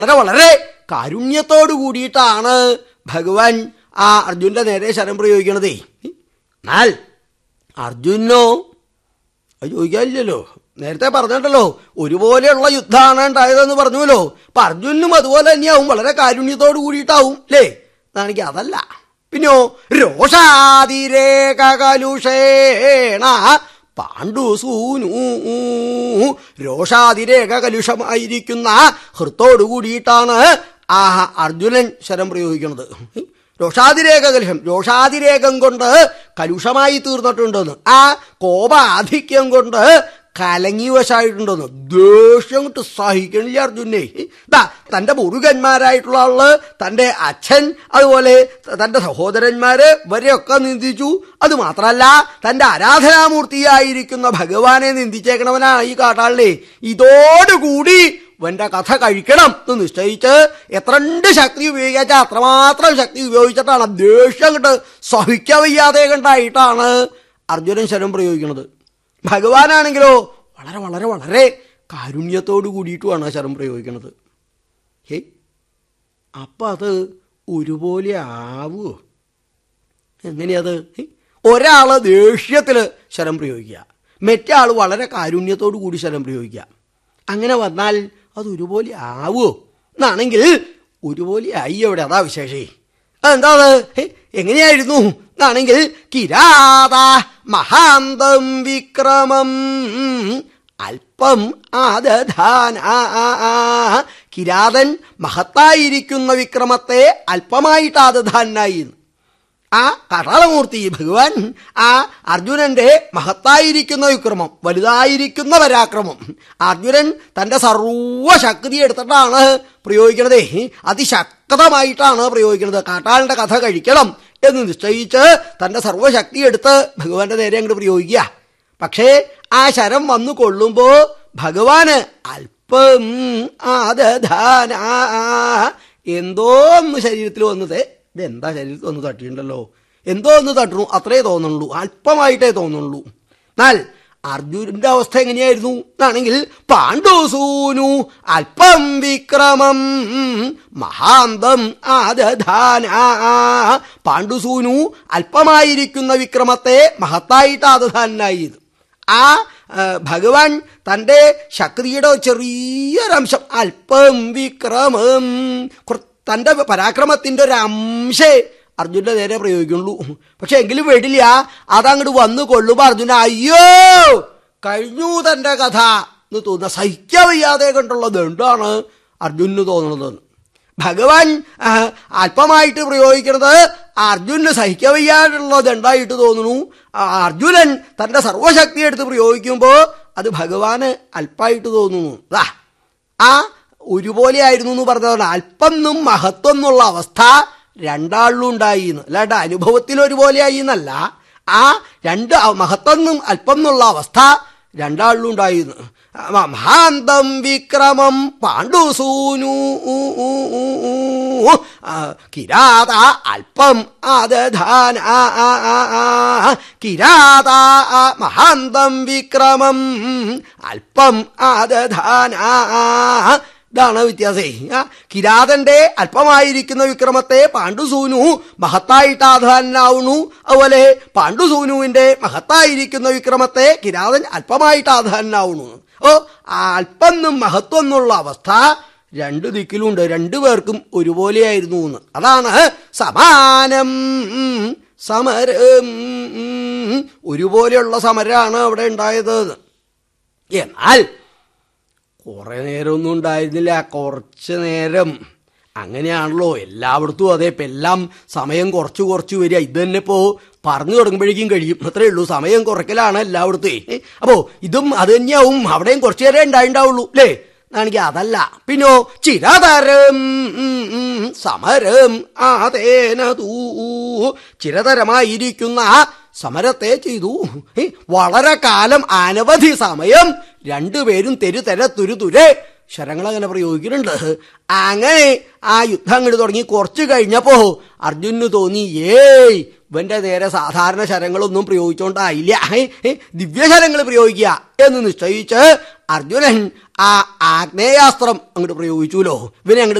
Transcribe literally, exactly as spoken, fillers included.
വളരെ വളരെ കാരുണ്യത്തോടു കൂടിയിട്ടാണ് ഭഗവാൻ ആ അർജുനന്റെ നേരെ ശരം പ്രയോഗിക്കണതേ. എന്നാൽ അർജുനോ അത് ചോദിക്കാനില്ലല്ലോ. നേരത്തെ പറഞ്ഞിട്ടല്ലോ ഒരുപോലെയുള്ള യുദ്ധമാണ് ഉണ്ടായതെന്ന് പറഞ്ഞുവല്ലോ. അപ്പൊ അർജുനും അതുപോലെ തന്നെയാവും, വളരെ കാരുണ്യത്തോടു കൂടിയിട്ടാവും അല്ലേ. എന്നാണെങ്കിൽ അതല്ല, പിന്നെയോ രോഷാതിരേക കലുഷേണ പാണ്ഡുസൂനു, രോഷാതിരേക കലുഷമായിരിക്കുന്ന ഹൃത്തോടു കൂടിയിട്ടാണ് ആ അർജുനൻ ശരം പ്രയോഗിക്കുന്നത്. രോഷാതിരേക കലുഷം, രോഷാതിരേകം കൊണ്ട് കലുഷമായി തീർന്നിട്ടുണ്ടെന്ന്, ആ കോപാധിക്യം കൊണ്ട് കലങ്ങി വശായിട്ടുണ്ടെന്ന്. ദേഷ്യം കൊണ്ട് സഹിക്കണില്ല അർജുനെ. ദാ തന്റെ മുരുകന്മാരായിട്ടുള്ള ആള്, തന്റെ അച്ഛൻ, അതുപോലെ തന്റെ സഹോദരന്മാര് ഇവരെയൊക്കെ നിന്ദിച്ചു. അത് മാത്രല്ല തന്റെ ആരാധനാമൂർത്തിയായിരിക്കുന്ന ഭഗവാനെ നിന്ദിച്ചേക്കണവനാണ് ഈ കാട്ടാളിനെ. ഇതോടുകൂടി ഇവന്റെ കഥ കഴിക്കണം എന്ന് നിശ്ചയിച്ച് എത്രണ്ട് ശക്തി ഉപയോഗിച്ചാൽ അത്രമാത്രം ശക്തി ഉപയോഗിച്ചിട്ടാണ് ദേഷ്യം കണ്ട് സഹിക്കാൻ വയ്യാതെ കണ്ടായിട്ടാണ് അർജുനൻ ശരം പ്രയോഗിക്കുന്നത്. ഭഗവാനാണെങ്കിലോ വളരെ വളരെ വളരെ കാരുണ്യത്തോടു കൂടിയിട്ടുമാണ് ശരം പ്രയോഗിക്കുന്നത്. ഹേ, അപ്പം അത് ഒരുപോലെ ആവുമോ? എങ്ങനെയത്? ഒരാള് ദേഷ്യത്തിൽ ശരം പ്രയോഗിക്കുക, മറ്റേ ആൾ വളരെ കാരുണ്യത്തോടു കൂടി ശരം പ്രയോഗിക്കുക. അങ്ങനെ വന്നാൽ അത് ഒരുപോലെ ആവുമോ? എന്നാണെങ്കിൽ ഒരുപോലെ ആയി അവിടെ, അതാ വിശേഷേ. അതെന്താ, എങ്ങനെയായിരുന്നു എന്നാണെങ്കിൽ കിരാത മഹാന്തം വിക്രമം അല്പം ആദധാന. കിരാതൻ മഹത്തായിരിക്കുന്ന വിക്രമത്തെ അല്പമായിട്ട് ആദധാനായി. ആ കാട്ടാളമൂർത്തി ഭഗവാൻ ആ അർജുനന്റെ മഹത്തായിരിക്കുന്ന വിക്രമം, വലുതായിരിക്കുന്ന പരാക്രമം അർജുനൻ തന്റെ സർവശക്തി എടുത്തിട്ടാണ് പ്രയോഗിക്കണതേ. അതിശക്തമായിട്ടാണ് പ്രയോഗിക്കുന്നത്. കാട്ടാളിന്റെ കഥ കഴിക്കണം എന്ന് നിശ്ചയിച്ച് തന്റെ സർവശക്തി എടുത്ത് ഭഗവാന്റെ നേരെ അങ്ങോട്ട് പ്രയോഗിക്കുക. പക്ഷേ ആ ശരം വന്നു കൊള്ളുമ്പോ ഭഗവാന് അല്പം ആദധാന, എന്തോ ഒന്ന് ശരീരത്തിൽ വന്നത്. ഇതെന്താ ശരീരത്തിൽ ഒന്ന് തട്ടിയിട്ടുണ്ടല്ലോ, എന്തോ ഒന്ന് തട്ടുന്നു, അത്രേ തോന്നുള്ളൂ, അല്പമായിട്ടേ തോന്നുള്ളൂ. എന്നാൽ അർജുനന്റെ അവസ്ഥ എങ്ങനെയായിരുന്നു എന്നാണെങ്കിൽ പാണ്ഡുസൂനു അല്പം വിക്രമം മഹാന്തം ആദധാന. പാണ്ഡുസൂനു അല്പമായിരിക്കുന്ന വിക്രമത്തെ മഹത്തായിട്ട് ആദധാനായി. ആ ഭഗവാൻ തന്റെ ശക്തിയുടെ ചെറിയൊരംശം, അല്പം വിക്രമം, തന്റെ പരാക്രമത്തിന്റെ ഒരു അംശേ അർജുനന്റെ നേരെ പ്രയോഗിക്കുള്ളൂ. പക്ഷെ എങ്കിലും വേണ്ടില്ല, അതങ്ങോട്ട് വന്നു കൊള്ളുമ്പോ അർജുന അയ്യോ കഴിഞ്ഞു തന്റെ കഥ എന്ന് തോന്നുന്ന, സഹിക്കാൻ വയ്യാതെ കണ്ടുള്ളത് എന്താണ് അർജുനന് തോന്നുന്നത്. ഭഗവാൻ അല്പമായിട്ട് പ്രയോഗിക്കുന്നത് അർജുനന് സഹിക്കാൻ വയ്യാതുള്ളത് എന്തായിട്ട് തോന്നുന്നു. അർജുനൻ തന്റെ സർവശക്തി എടുത്ത് പ്രയോഗിക്കുമ്പോ അത് ഭഗവാന് അല്പമായിട്ട് തോന്നുന്നു. ആ ഒരുപോലെ ആയിരുന്നു എന്ന് പറഞ്ഞതാണ്. അല്പം എന്നും മഹത്വം എന്നുള്ള അവസ്ഥ രണ്ടാളിലും ഉണ്ടായി എന്ന്, അല്ലാണ്ട് അനുഭവത്തിൽ ഒരുപോലെ ആയി എന്നല്ല. ആ രണ്ട് മഹത്വം എന്നും അല്പം എന്നുള്ള അവസ്ഥ രണ്ടാളിലും ഉണ്ടായിരുന്നു. മഹാന്തം വിക്രമം പാണ്ഡുസൂനു കിരാത അല്പം ആദധാന. കിരാത മഹാന്തം വിക്രമം അല്പം ആദധാന. ഇതാണ് വ്യത്യാസേ. കിരാതന്റെ അല്പമായിരിക്കുന്ന വിക്രമത്തെ പാണ്ഡുസൂനു മഹത്തായിട്ട് ആധാനാവുന്നു. അതുപോലെ പാണ്ഡുസൂനുവിന്റെ മഹത്തായിരിക്കുന്ന വിക്രമത്തെ കിരാതൻ അല്പമായിട്ട് ആധാനാവുന്നു. ഓ അല്പം എന്നും മഹത്വം എന്നുള്ള അവസ്ഥ രണ്ടു ദിക്കിലുണ്ട്, രണ്ടുപേർക്കും ഒരുപോലെയായിരുന്നു എന്ന്. അതാണ് സമാനം സമരം, ഒരുപോലെയുള്ള സമരമാണ് അവിടെ ഉണ്ടായത്. എന്നാൽ കുറെ നേരമൊന്നും ഉണ്ടായിരുന്നില്ല, കുറച്ച് നേരം. അങ്ങനെയാണല്ലോ എല്ലായിടത്തും. അതെ, ഇപ്പം എല്ലാം സമയം കുറച്ച് കുറച്ച് വരിക. ഇത് തന്നെ ഇപ്പോ പറഞ്ഞു തുടങ്ങുമ്പോഴേക്കും കഴിയും, അത്രേ ഉള്ളൂ. സമയം കുറയ്ക്കലാണ് എല്ലായിടത്തും. അപ്പോ ഇതും അത് തന്നെയാവും, അവിടെയും കുറച്ചു നേരം ഉണ്ടായിണ്ടാവുള്ളൂ അല്ലേ. ആണെങ്കിൽ അതല്ല, പിന്നോ ചിരതരം സമരം ആതേനതൂ, ചിരതരമായിരിക്കുന്ന സമരത്തെ ചെയ്തു. വളരെ കാലം, അനവധി സമയം രണ്ടുപേരും തെരുതെര തുരുതുരെ ശരങ്ങളങ്ങനെ പ്രയോഗിക്കുന്നുണ്ട്. അങ്ങനെ ആ യുദ്ധം അങ്ങോട്ട് തുടങ്ങി കുറച്ച് കഴിഞ്ഞപ്പോ അർജുനന് തോന്നി, ഏയ് ഇവന്റെ നേരെ സാധാരണ ശരങ്ങളൊന്നും പ്രയോഗിച്ചോണ്ടായില്ല, ദിവ്യശരങ്ങൾ പ്രയോഗിക്കുക എന്ന് നിശ്ചയിച്ച് അർജുനൻ ആ ആഗ്നേയാസ്ത്രം അങ്ങോട്ട് പ്രയോഗിച്ചുല്ലോ. ഇവനെ അങ്ങോട്ട്